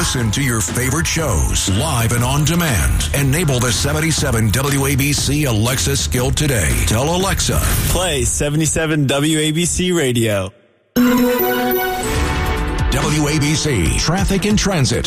Listen to your favorite shows live and on demand. Enable the 77 WABC Alexa skill today. Tell Alexa, play 77 WABC Radio. WABC Traffic and Transit.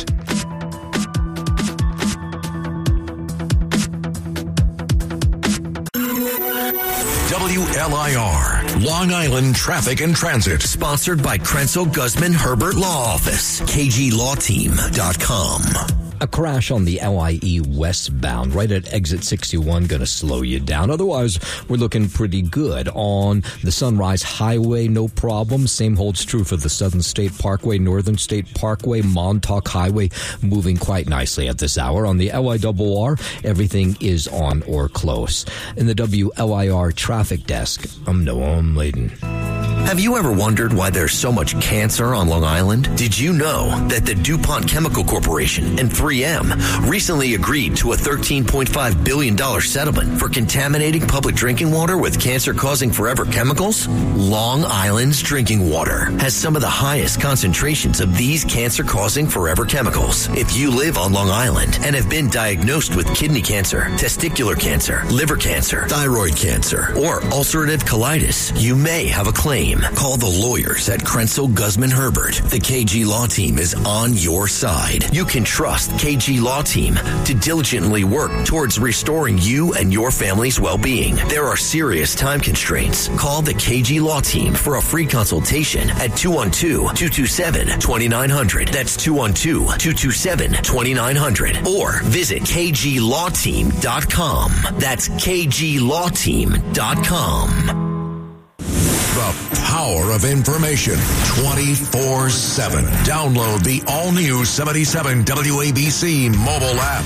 WLIR, Long Island Traffic and Transit. Sponsored by Krenzel Guzman Herbert Law Office. KGLawTeam.com. A crash on the LIE westbound right at exit 61 going to slow you down. Otherwise, we're looking pretty good. On the Sunrise Highway, no problem. Same holds true for the Southern State Parkway, Northern State Parkway, Montauk Highway, moving quite nicely at this hour. On the LIRR, everything is on or close. In the WLIR traffic desk, I'm Noam Layden. Have you ever wondered why there's so much cancer on Long Island? Did you know that the DuPont Chemical Corporation and 3M recently agreed to a $13.5 billion settlement for contaminating public drinking water with cancer-causing forever chemicals? Long Island's drinking water has some of the highest concentrations of these cancer-causing forever chemicals. If you live on Long Island and have been diagnosed with kidney cancer, testicular cancer, liver cancer, thyroid cancer, or ulcerative colitis, you may have a claim. Call the lawyers at Krenzel Guzman Herbert. The KG Law Team is on your side. You can trust KG Law Team to diligently work towards restoring you and your family's well-being. There are serious time constraints. Call the KG Law Team for a free consultation at 212-227-2900. That's 212-227-2900. Or visit KGLawTeam.com. That's KGLawTeam.com. The power of information 24/7. Download the all-new 77 WABC mobile app.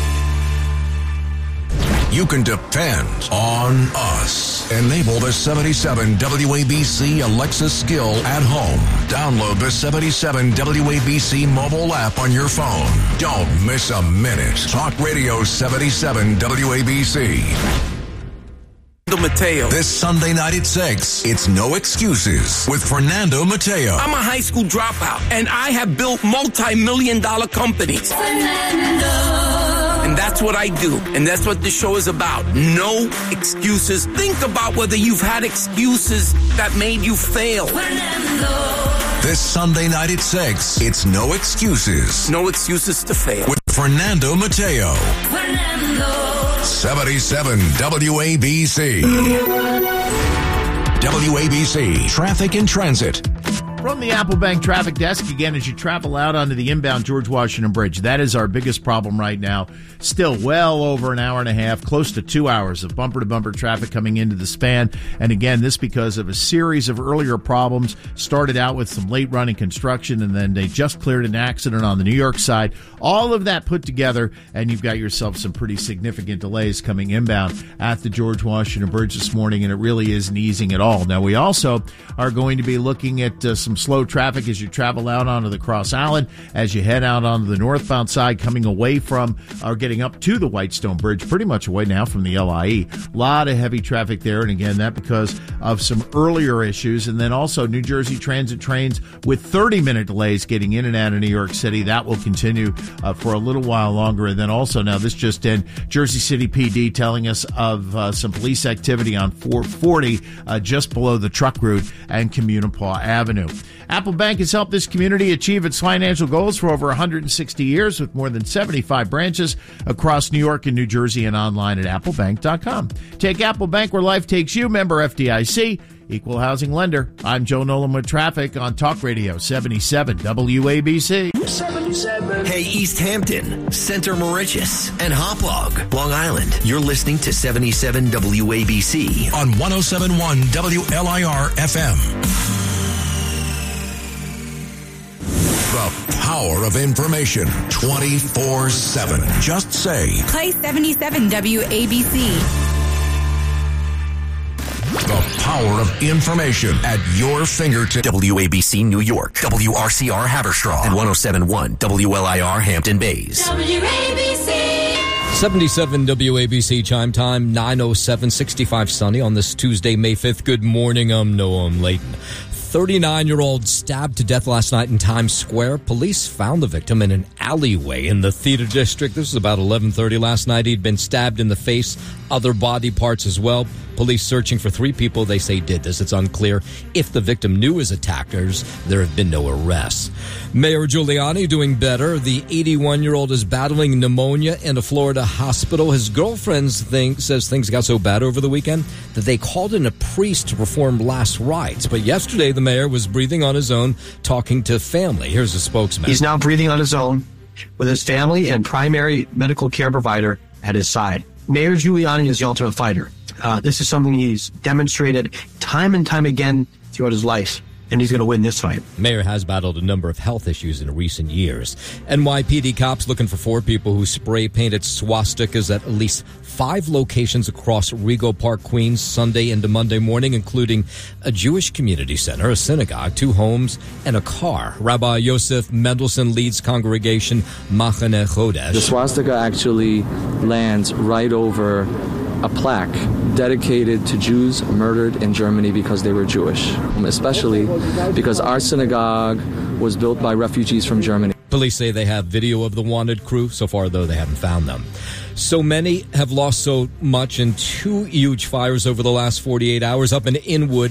You can depend on us. Enable the 77 WABC Alexa skill at home. Download the 77 WABC mobile app on your phone. Don't miss a minute. Talk Radio 77 WABC. Mateo. This Sunday night at 6, it's No Excuses with Fernando Mateo. I'm a high school dropout, and I have built multi-million-dollar companies. And that's what I do, and that's what the show is about. No excuses. Think about whether you've had excuses that made you fail. This Sunday night at 6, it's No Excuses. No excuses to fail. With Fernando Mateo. 77 WABC. WABC Traffic and Transit. From the Apple Bank Traffic Desk, again, as you travel out onto the inbound George Washington Bridge, that is our biggest problem right now. Still well over an hour and a half, close to 2 hours of bumper-to-bumper traffic coming into the span. And again, this because of a series of earlier problems. Started out with some late-running construction, and then they just cleared an accident on the New York side. All of that put together, and you've got yourself some pretty significant delays coming inbound at the George Washington Bridge this morning, and it really isn't easing at all. Now, we also are going to be looking at some slow traffic as you travel out onto the Cross Island, as you head out onto the northbound side, coming away from or getting up to the Whitestone Bridge, pretty much away now from the LIE. A lot of heavy traffic there, and again, that because of some earlier issues, and then also New Jersey Transit trains with 30-minute delays getting in and out of New York City. That will continue for a little while longer, and then also now this just in, Jersey City PD telling us of some police activity on 440 just below the truck route and Communipaw Avenue. Apple Bank has helped this community achieve its financial goals for over 160 years with more than 75 branches across New York and New Jersey and online at applebank.com. Take Apple Bank where life takes you. Member FDIC, equal housing lender. I'm Joe Nolan with traffic on Talk Radio 77 WABC. 77. Hey, East Hampton, Center Moriches, and Hauppauge, Long Island. You're listening to 77 WABC on 107.1 WLIR FM. The power of information 24/7. Just say, play 77 WABC. The power of information at your fingertips. WABC New York, WRCR Haverstraw, and 107.1 WLIR Hampton Bays. WABC. 77 WABC chime time, 9:07, 65 sunny on this Tuesday, May 5th. Good morning, I'm Noam Layton. 39-year-old stabbed to death last night in Times Square. Police found the victim in an alleyway in the Theater District. This was about 11:30 last night. He'd been stabbed in the face, other body parts as well. Police searching for 3 people they say did this. It's unclear if the victim knew his attackers. There have been no arrests. Mayor Giuliani doing better. The 81-year-old is battling pneumonia in a Florida hospital. His girlfriend says things got so bad over the weekend that they called in a priest to perform last rites. But yesterday, the mayor was breathing on his own, talking to family. Here's a spokesman. He's now breathing on his own with his family and primary medical care provider at his side. Mayor Giuliani is the ultimate fighter. This is something he's demonstrated time and time again throughout his life, and he's going to win this fight. Mayor has battled a number of health issues in recent years. NYPD cops looking for 4 people who spray-painted swastikas at least 5 locations across Rego Park, Queens, Sunday into Monday morning, including a Jewish community center, a synagogue, 2 homes, and a car. Rabbi Yosef Mendelson leads congregation Machane Chodesh. The swastika actually lands right over a plaque dedicated to Jews murdered in Germany because they were Jewish, especially because our synagogue was built by refugees from Germany. Police say they have video of the wanted crew. So far, though, they haven't found them. So many have lost so much in 2 huge fires over the last 48 hours. Up in Inwood,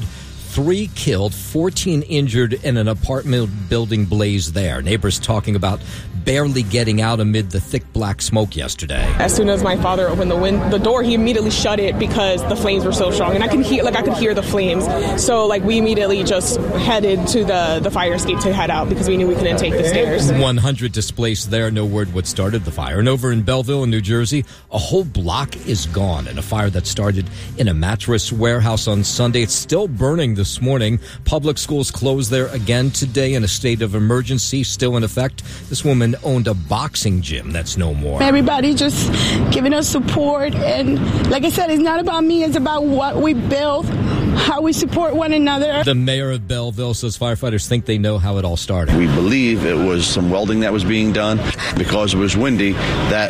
3 killed, 14 injured in an apartment building blaze there. Neighbors talking about barely getting out amid the thick black smoke yesterday. As soon as my father opened the door, he immediately shut it because the flames were so strong, and I could hear the flames. So we immediately just headed to the fire escape to head out because we knew we couldn't take the stairs. 100 displaced there. No word what started the fire. And over in Belleville in New Jersey, a whole block is gone in a fire that started in a mattress warehouse on Sunday. It's still burning this morning. Public schools closed there again today in a state of emergency still in effect. This woman owned a boxing gym that's no more. Everybody just giving us support, and like I said, it's not about me, it's about what we build, how we support one another. The mayor of Belleville says firefighters think they know how it all started. We believe it was some welding that was being done. Because it was windy, that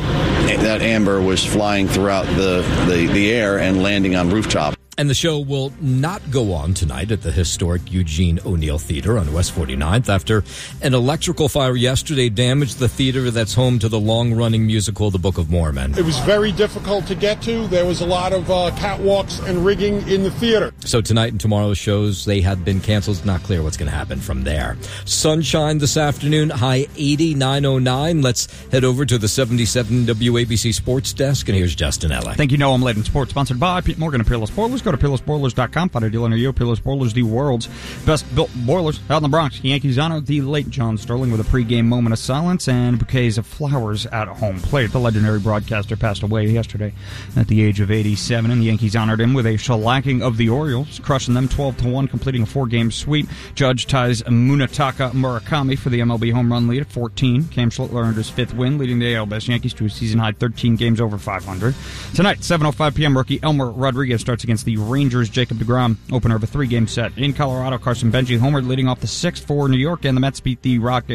amber was flying throughout the air and landing on rooftop. And the show will not go on tonight at the historic Eugene O'Neill Theater on West 49th after an electrical fire yesterday damaged the theater that's home to the long-running musical The Book of Mormon. It was very difficult to get to. There was a lot of catwalks and rigging in the theater. So tonight and tomorrow's shows, they have been canceled. It's not clear what's going to happen from there. Sunshine this afternoon, high 80, 909. Let's head over to the 77 WABC Sports Desk, and here's Justin Ellick. Thank you, Noam Layden. Sports sponsored by Pete Morgan and Peerless Boilers. Go to PeerlessBoilers.com. Find a dealer near you. Peerless Boilers, the world's best-built boilers out in the Bronx. Yankees honor the late John Sterling with a pregame moment of silence and bouquets of flowers at home plate. The legendary broadcaster passed away yesterday at the age of 87, and the Yankees honored him with a shellacking of the Orioles, crushing them 12-1, completing a 4-game sweep. Judge ties Munetaka Murakami for the MLB home run lead at 14. Cam Schlittler earned his 5th win, leading the AL Best Yankees to a season-high 13 games over 500. Tonight, 7:05 p.m., rookie Elmer Rodriguez starts against the Rangers. Jacob deGrom, opener of a 3-game set. In Colorado, Carson Benji homered, leading off the 6th for New York, and the Mets beat the Rockies,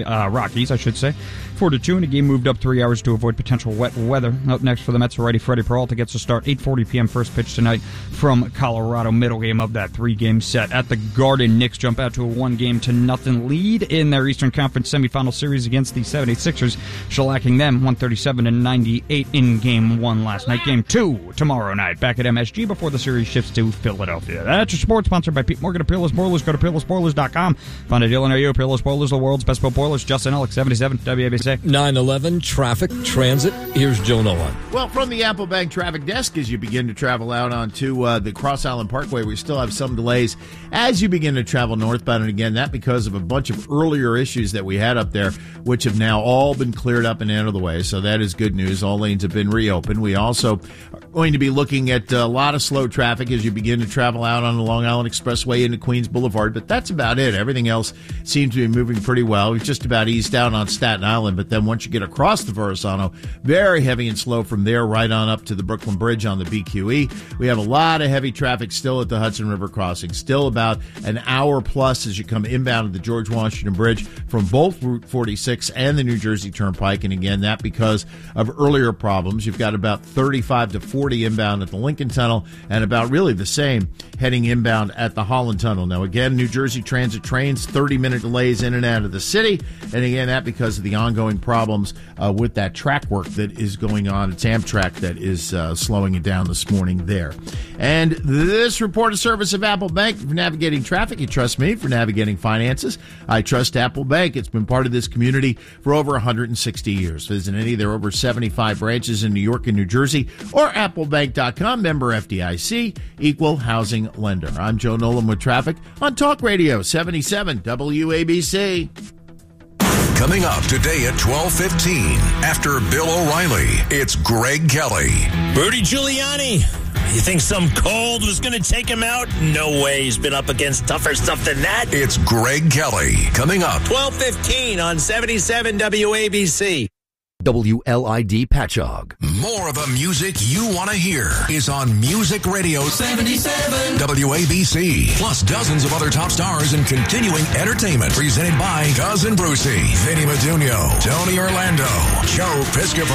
4-2, and the game moved up 3 hours to avoid potential wet weather. Up next for the Mets, righty Freddie Peralta gets a start, 8:40 p.m. first pitch tonight from Colorado, middle game of that 3-game set. At the Garden, Knicks jump out to a 1-0 lead in their Eastern Conference semifinal series against the 76ers, shellacking them 137-98 in Game 1 last night. Game 2 tomorrow night, back at MSG before the series shifts to Philadelphia. That's your sports, sponsored by Pete Morgan of Peerless Boilers. Go to PeerlessBoilers.com. Find a dealer near you. Peerless Boilers, the world's best built boilers. Justin Ellick, 77 WABC. 911 traffic, transit. Here's Joe Nolan. Well, from the Apple Bank traffic desk, as you begin to travel out onto the Cross Island Parkway, we still have some delays as you begin to travel northbound. And again, that because of a bunch of earlier issues that we had up there, which have now all been cleared up and out of the way. So that is good news. All lanes have been reopened. We also are going to be looking at a lot of slow traffic as you begin to travel out on the Long Island Expressway into Queens Boulevard. But that's about it. Everything else seems to be moving pretty well. We've just about eased out on Staten Island. But then once you get across the Verrazano, very heavy and slow from there right on up to the Brooklyn Bridge on the BQE. We have a lot of heavy traffic still at the Hudson River Crossing. Still about an hour plus as you come inbound at the George Washington Bridge from both Route 46 and the New Jersey Turnpike. And again, that because of earlier problems. You've got about 35 to 40 inbound at the Lincoln Tunnel and about really really the same heading inbound at the Holland Tunnel. Now, again, New Jersey Transit trains, 30-minute delays in and out of the city. And again, that because of the ongoing problems with that track work that is going on. It's Amtrak that is slowing it down this morning there. And this report of service of Apple Bank. For navigating traffic, you trust me. For navigating finances, I trust Apple Bank. It's been part of this community for over 160 years. Visit any of their over 75 branches in New York and New Jersey or applebank.com, member FDIC, equal housing lender. I'm Joe Nolan with traffic on Talk Radio 77 WABC. Coming up today at 12:15, after Bill O'Reilly, it's Greg Kelly. Rudy Giuliani. You think some cold was going to take him out? No way. He's been up against tougher stuff than that. It's Greg Kelly. Coming up. 12:15 on 77 WABC. WLID Patchogue. More of the music you want to hear is on Music Radio 77 WABC. Plus dozens of other top stars and continuing entertainment presented by Cousin Brucey, Vinny Madunio, Tony Orlando, Joe Piscopo.